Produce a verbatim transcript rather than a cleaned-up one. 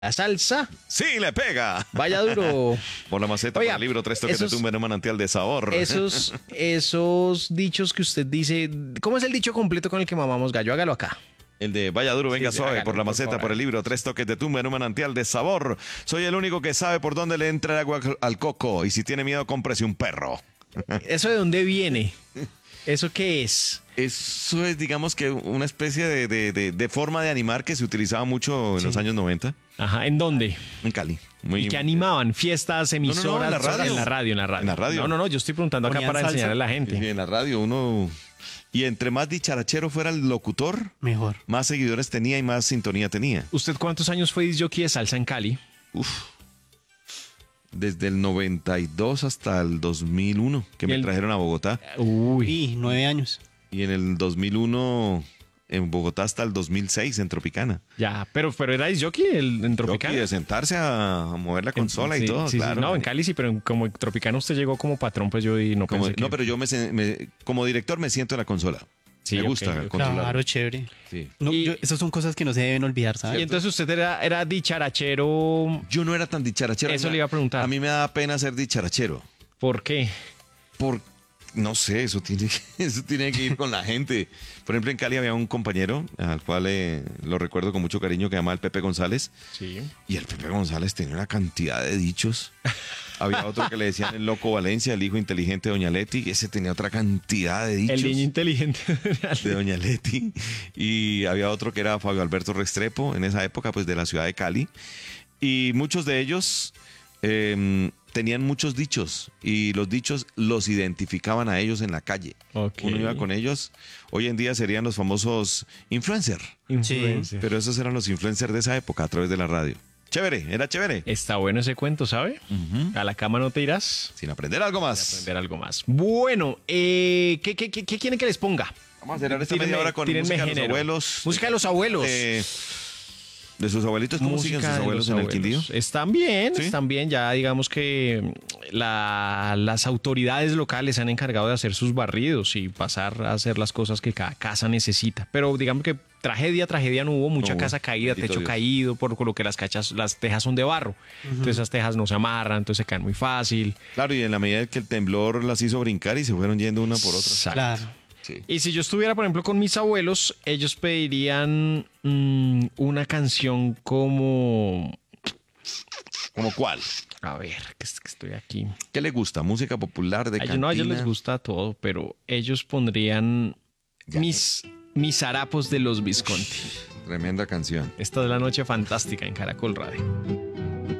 La salsa, Sí, le pega. vaya duro. Por la maceta, Oiga, por el libro, tres toques esos- de tumba en un manantial de sabor. Esos, esos dichos que usted dice, ¿cómo es el dicho completo con el que mamamos gallo? Hágalo acá. El de vaya duro, venga Sí, sí, suave, hágalo, por la por maceta, favor. por el libro, tres toques de tumba en un manantial de sabor. Soy el único que sabe por dónde le entra el agua al coco. Y si tiene miedo, cómprese un perro. ¿Eso de dónde viene? ¿Eso qué es? Eso es, digamos que una especie de, de- de- de forma de animar que se utilizaba mucho en los años noventa Ajá, ¿en dónde? en Cali. Muy, ¿Y que animaban? ¿Fiestas, emisoras? no, en la radio. En la radio, en la radio. En la radio. No, no, no, yo estoy preguntando acá ¿Ponían para salsa? enseñarle a la Sí, gente. en la radio uno... Y entre más dicharachero fuera el locutor, Mejor. más seguidores tenía y más sintonía tenía. ¿Usted cuántos años fue disc-jockey de salsa en Cali? Desde el noventa y dos hasta el dos mil uno, que ¿Y me el- trajeron a Bogotá. Uy. Y nueve años. Y en el dos mil uno en Bogotá hasta el dos mil seis en Tropicana. Ya, pero, pero era disc-jockey el- en Tropicana. Jockey de sentarse a, a mover la consola Sí, y todo, sí, sí. claro. No, en Cali sí, pero en- como en Tropicana usted llegó como patrón, pues yo y no Como- pensé que- No, pero yo me, sen- me- como director me siento en la consola. Sí, me ok, gusta ok. controlar. Claro, chévere. Sí. No, Y- yo- esas son cosas que no se deben olvidar, Y ¿sabes? entonces usted era, era dicharachero. Yo no era tan dicharachero. Eso le iba a preguntar. A mí me da pena ser dicharachero. ¿Por qué? Por, no sé, eso tiene, eso tiene que ir con la gente. Por ejemplo, en Cali había un compañero al cual eh, lo recuerdo con mucho cariño, que se llamaba el Pepe González. Sí. Y el Pepe González tenía una cantidad de dichos. Había otro que le decían el loco Valencia, el hijo inteligente de Doña Leti. Ese tenía otra cantidad de dichos. El niño inteligente. De Doña Leti. Y había otro que era Fabio Alberto Restrepo, en esa época, pues de la ciudad de Cali. Y muchos de ellos eh, tenían muchos dichos. Y los dichos los identificaban a ellos en la calle. Ok. Uno iba con ellos. Hoy en día serían los famosos influencer. Influencer. Pero esos eran los influencers de esa época a través de la radio. Chévere, era chévere. Está bueno ese cuento, ¿sabe? A la cama no te irás. Sin aprender algo más. Aprender algo más. Bueno, eh, ¿qué, qué, qué, qué quieren que les ponga? Vamos a cerrar esta Tírenme- media hora con tírenme música de los género. abuelos. Música de los abuelos. De, de sus abuelitos, ¿cómo Música siguen sus de abuelos los en el abuelos. Quindío? Están bien, ¿Sí? están bien. Ya digamos que la- las autoridades locales se han encargado de hacer sus barridos y pasar a hacer las cosas que cada casa necesita. Pero digamos que tragedia, tragedia no hubo. Mucha No hubo. casa caída, Bendito techo Dios. caído, por lo que las cachas, las tejas son de barro. Entonces esas tejas no se amarran, entonces se caen muy fácil. Claro, y en la medida que el temblor las hizo brincar y se fueron yendo una por otra. Exacto. Claro. Sí. Y si yo estuviera, por ejemplo, con mis abuelos, ellos pedirían mm, una canción como... ¿Como cuál? A ver, que es que estoy aquí. ¿Qué le gusta? ¿Música popular de A ellos, cantina? no, a ellos les gusta todo, pero ellos pondrían mis, mis harapos de los Visconti. Tremenda canción. Esta es la noche fantástica en Caracol Radio.